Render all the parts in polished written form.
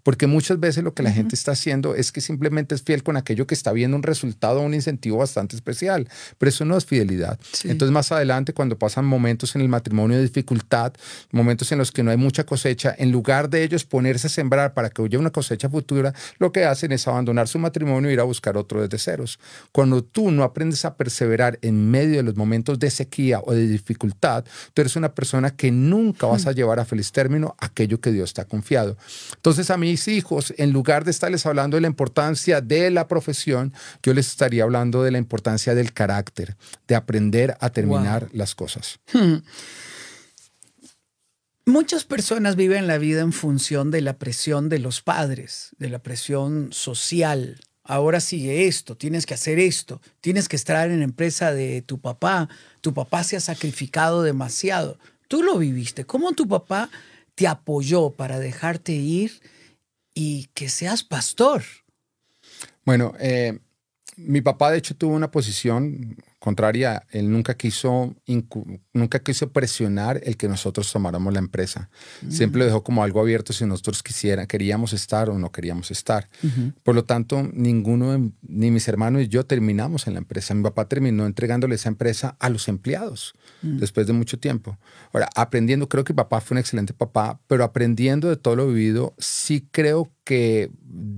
Porque muchas veces lo que la gente está haciendo es que simplemente es fiel con aquello que está viendo un resultado, un incentivo bastante especial, pero eso no es fidelidad. Sí. Entonces más adelante, cuando pasan momentos en el matrimonio de dificultad, momentos en los que no hay mucha cosecha, en lugar de ellos ponerse a sembrar para que haya una cosecha futura, lo que hacen es abandonar su matrimonio e ir a buscar otro desde ceros. Cuando tú no aprendes a perseverar en medio de los momentos de sequía o de dificultad, tú eres una persona que nunca vas a llevar a feliz término aquello que Dios te ha confiado. Entonces a mis hijos, en lugar de estarles hablando de la importancia de la profesión, yo les estaría hablando de la importancia del carácter, de aprender a terminar las cosas. Muchas personas viven la vida en función de la presión de los padres, de la presión social. Ahora sigue esto, tienes que hacer esto, tienes que estar en la empresa de tu papá se ha sacrificado demasiado. Tú lo viviste. ¿Cómo tu papá te apoyó para dejarte ir y que seas pastor? Bueno, mi papá de hecho tuvo una posición contraria. Él nunca quiso presionar el que nosotros tomáramos la empresa. Siempre lo dejó como algo abierto si nosotros queríamos estar o no queríamos estar. Por lo tanto, ni mis hermanos ni yo terminamos en la empresa. Mi papá terminó entregándole esa empresa a los empleados después de mucho tiempo. Ahora, aprendiendo, creo que mi papá fue un excelente papá, pero aprendiendo de todo lo vivido, sí creo que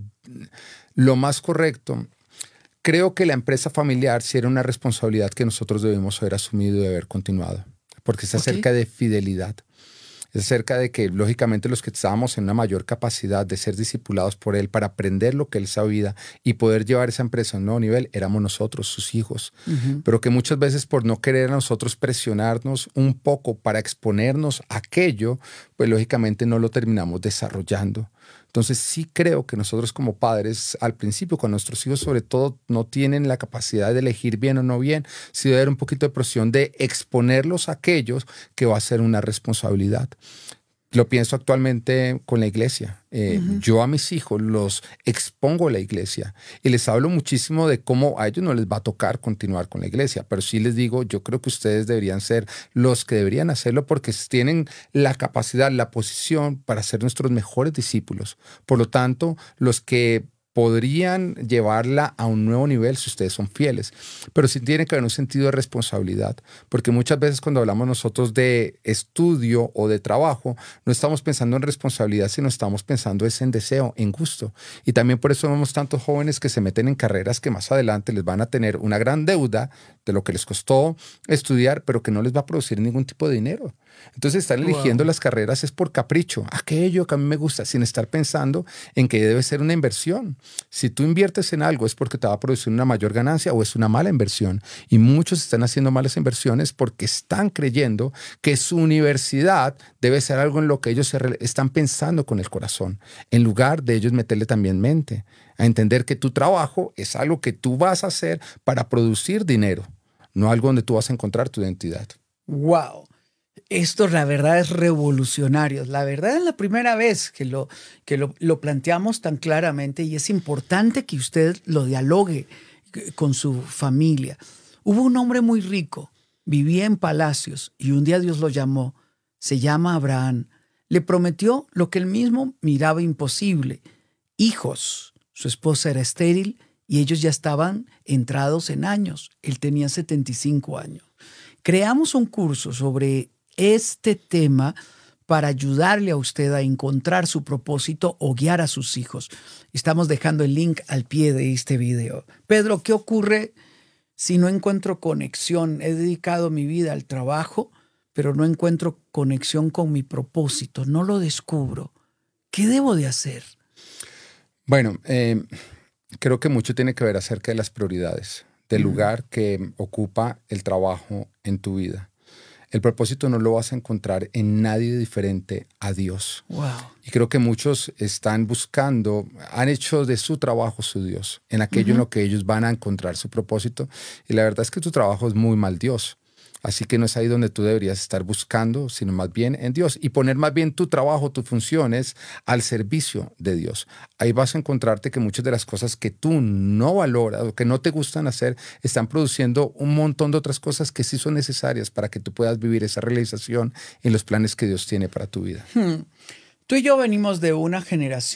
lo más correcto. Creo que la empresa familiar sí era una responsabilidad que nosotros debimos haber asumido y haber continuado, porque es acerca de fidelidad. Es acerca de que, lógicamente, los que estábamos en una mayor capacidad de ser discipulados por él para aprender lo que él sabía y poder llevar esa empresa a un nuevo nivel, éramos nosotros, sus hijos. Pero que muchas veces por no querer a nosotros presionarnos un poco para exponernos a aquello, pues lógicamente no lo terminamos desarrollando. Entonces sí creo que nosotros como padres, al principio con nuestros hijos sobre todo, no tienen la capacidad de elegir bien o no bien, sí debe haber un poquito de presión de exponerlos a aquellos que va a ser una responsabilidad. Lo pienso actualmente con la iglesia. Yo a mis hijos los expongo a la iglesia y les hablo muchísimo de cómo a ellos no les va a tocar continuar con la iglesia, pero sí les digo, yo creo que ustedes deberían ser los que deberían hacerlo porque tienen la capacidad, la posición para ser nuestros mejores discípulos. Por lo tanto, los que podrían llevarla a un nuevo nivel si ustedes son fieles. Pero sí tiene que haber un sentido de responsabilidad, porque muchas veces cuando hablamos nosotros de estudio o de trabajo, no estamos pensando en responsabilidad, sino estamos pensando en deseo, en gusto. Y también por eso vemos tantos jóvenes que se meten en carreras que más adelante les van a tener una gran deuda de lo que les costó estudiar, pero que no les va a producir ningún tipo de dinero. Entonces están eligiendo las carreras es por capricho, aquello que a mí me gusta, sin estar pensando en que debe ser una inversión. Si tú inviertes en algo es porque te va a producir una mayor ganancia o es una mala inversión. Y muchos están haciendo malas inversiones porque están creyendo que su universidad debe ser algo en lo que ellos están pensando con el corazón, en lugar de ellos meterle también mente, a entender que tu trabajo es algo que tú vas a hacer para producir dinero, no algo donde tú vas a encontrar tu identidad. ¡Wow! Esto, la verdad, es revolucionario. La verdad es la primera vez que lo planteamos tan claramente y es importante que usted lo dialogue con su familia. Hubo un hombre muy rico, vivía en palacios y un día Dios lo llamó. Se llama Abraham. Le prometió lo que él mismo miraba imposible. Hijos. Su esposa era estéril y ellos ya estaban entrados en años. Él tenía 75 años. Creamos un curso sobre este tema para ayudarle a usted a encontrar su propósito o guiar a sus hijos. Estamos dejando el link al pie de este video. Pedro, ¿qué ocurre si no encuentro conexión? He dedicado mi vida al trabajo, pero no encuentro conexión con mi propósito. No lo descubro. ¿Qué debo de hacer? Bueno, creo que mucho tiene que ver acerca de las prioridades, del lugar que ocupa el trabajo en tu vida. El propósito no lo vas a encontrar en nadie diferente a Dios. Wow. Y creo que muchos han hecho de su trabajo su Dios, en aquello en lo que ellos van a encontrar su propósito. Y la verdad es que tu trabajo es muy mal Dios. Así que no es ahí donde tú deberías estar buscando, sino más bien en Dios y poner más bien tu trabajo, tus funciones al servicio de Dios. Ahí vas a encontrarte que muchas de las cosas que tú no valoras o que no te gustan hacer están produciendo un montón de otras cosas que sí son necesarias para que tú puedas vivir esa realización en los planes que Dios tiene para tu vida. Tú y yo venimos de una generación